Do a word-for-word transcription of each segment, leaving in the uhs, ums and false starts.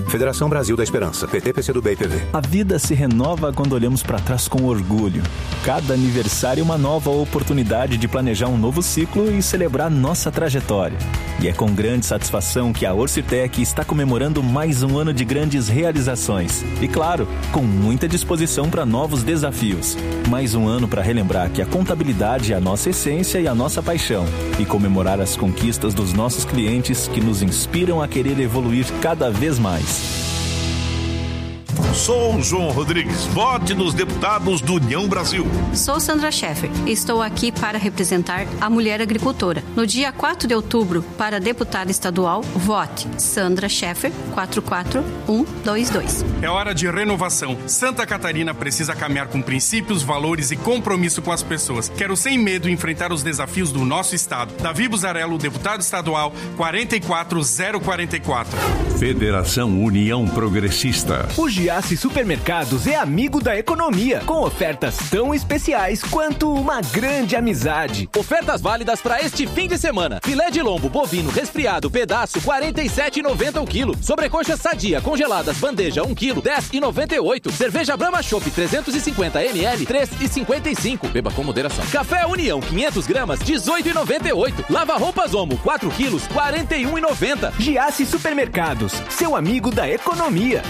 Federação Brasil da Esperança. P T, P C do B e P V. A vida se renova quando olhamos para trás com orgulho. Cada aniversário é uma nova oportunidade de planejar um novo ciclo e celebrar nossa trajetória. E é com grande satisfação que a Orcitec está comemorando mais um ano de grandes realizações. E claro, com muita disposição para novos desafios. Mais um ano para relembrar que a contabilidade é a nossa essência e a nossa paixão. E comemorar as conquistas dos nossos clientes que nos inspiram a querer evoluir cada vez mais. Sou João Rodrigues. Vote nos deputados do União Brasil. Sou Sandra Scheffer. Estou aqui para representar a mulher agricultora. No dia quatro de outubro, para deputada estadual, vote Sandra Scheffer, quatro quatro um dois dois. É hora de renovação. Santa Catarina precisa caminhar com princípios, valores e compromisso com as pessoas. Quero sem medo enfrentar os desafios do nosso estado. Davi Buzarello, deputado estadual, quatro quatro zero quatro quatro. Federação União Progressista. O Giasse Supermercados é amigo da economia, com ofertas tão especiais quanto uma grande amizade. Ofertas válidas para este fim de semana. Filé de lombo bovino resfriado, pedaço, quarenta e sete reais e noventa centavos o quilo. Sobrecoxa sadia, congeladas, bandeja, um quilo, dez reais e noventa e oito centavos. Cerveja Brahma Chopp, trezentos e cinquenta mililitros, três reais e cinquenta e cinco centavos. Beba com moderação. Café União, quinhentas gramas, dezoito reais e noventa e oito centavos. Lava roupas Omo, quatro quilos, quarenta e um reais e noventa centavos. Giasse Supermercados, seu amigo da economia.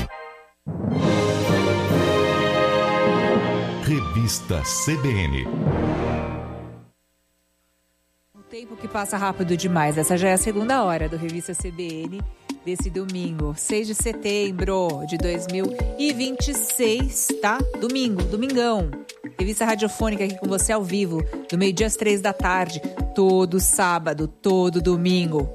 Revista C B N. O tempo que passa rápido demais. Essa já é a segunda hora do Revista C B N desse domingo, seis de setembro de dois mil e vinte e seis, tá? Domingo, domingão. Revista radiofônica aqui com você ao vivo, do meio-dia às três da tarde, todo sábado, todo domingo.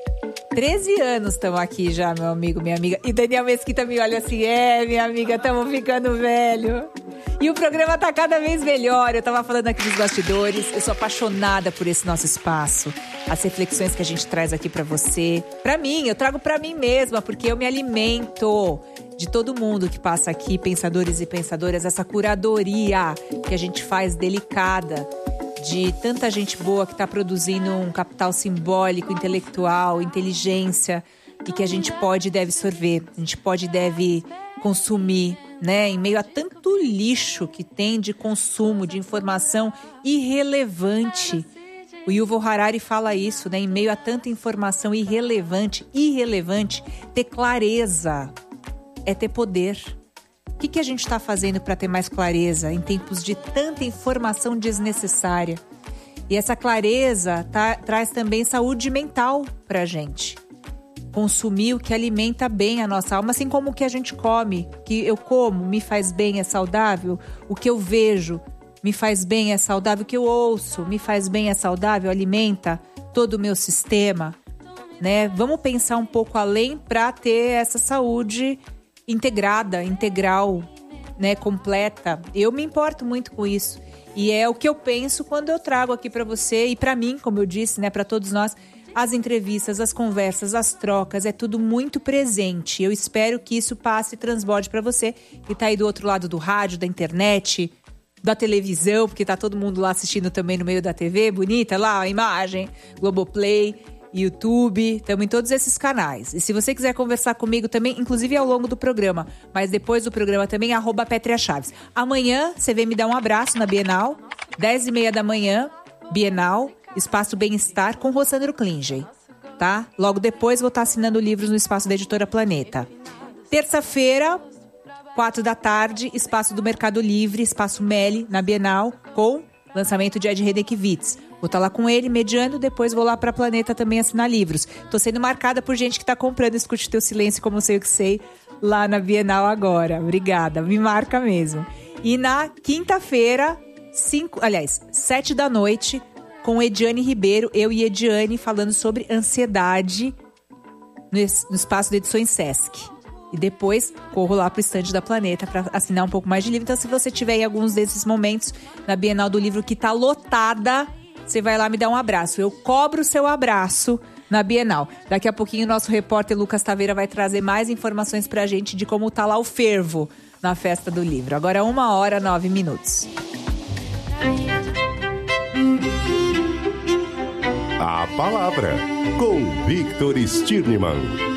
treze anos estamos aqui já, meu amigo, minha amiga. E Daniel Mesquita me olha assim, é, minha amiga, estamos ficando velho. E o programa tá cada vez melhor. Eu tava falando aqui dos bastidores. Eu sou apaixonada por esse nosso espaço. As reflexões que a gente traz aqui pra você. Pra mim, eu trago pra mim mesma, porque eu me alimento de todo mundo que passa aqui, pensadores e pensadoras. Essa curadoria que a gente faz delicada, de tanta gente boa que está produzindo um capital simbólico, intelectual, inteligência, e que a gente pode e deve sorver, a gente pode e deve consumir, né? Em meio a tanto lixo que tem de consumo, de informação irrelevante. O Yuval Harari fala isso, né? Em meio a tanta informação irrelevante, irrelevante, ter clareza é ter poder. O que, que a gente está fazendo para ter mais clareza em tempos de tanta informação desnecessária? E essa clareza tá, traz também saúde mental para a gente. Consumir o que alimenta bem a nossa alma, assim como o que a gente come. O que eu como me faz bem, é saudável. O que eu vejo me faz bem, é saudável. O que eu ouço me faz bem, é saudável, alimenta todo o meu sistema. Né? Vamos pensar um pouco além para ter essa saúde integrada, integral, né, completa. Eu me importo muito com isso. E é o que eu penso quando eu trago aqui para você e para mim, como eu disse, né, para todos nós, as entrevistas, as conversas, as trocas, é tudo muito presente. Eu espero que isso passe e transborde para você que tá aí do outro lado do rádio, da internet, da televisão, porque tá todo mundo lá assistindo também no meio da T V, bonita lá, a imagem, Globoplay, YouTube, estamos em todos esses canais. E se você quiser conversar comigo também, inclusive ao longo do programa, mas depois do programa também, arroba Pétria Chaves. Amanhã você vem me dar um abraço na Bienal, dez e meia da manhã, Bienal, Espaço Bem-Estar com Rossandro Klinger, tá? Logo depois vou estar assinando livros no espaço da Editora Planeta. Terça-feira, quatro da tarde, Espaço do Mercado Livre, Espaço Meli, na Bienal, com lançamento de Ed Redekiewicz. Vou estar lá com ele, mediando, depois vou lá para Planeta também assinar livros. Tô sendo marcada por gente que tá comprando Escute Teu Silêncio, como sei o que sei, lá na Bienal agora. Obrigada, me marca mesmo. E na quinta-feira, cinco, aliás, sete da noite, com Ediane Ribeiro, eu e Ediane falando sobre ansiedade no, no espaço de Edições Sesc. E depois corro lá pro estande da Planeta para assinar um pouco mais de livro. Então, se você tiver em alguns desses momentos na Bienal do Livro que tá lotada, você vai lá me dar um abraço. Eu cobro o seu abraço na Bienal. Daqui a pouquinho o nosso repórter Lucas Taveira vai trazer mais informações pra gente de como tá lá o fervo na Festa do Livro. Agora uma hora, nove minutos. A palavra com Victor Stirnemann.